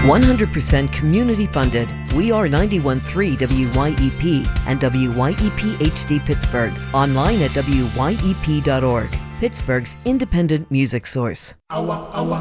100% community funded. We are 91.3 WYEP and WYEP HD Pittsburgh. Online at wyep.org. Pittsburgh's independent music source.